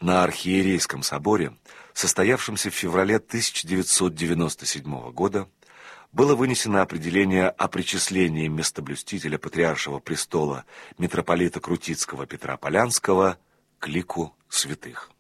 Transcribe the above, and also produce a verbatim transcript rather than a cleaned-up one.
На архиерейском соборе, состоявшемся в феврале тысяча девятьсот девяносто седьмого года, было вынесено определение о причислении местоблюстителя Патриаршего престола митрополита Крутицкого Петра Полянского к лику святых.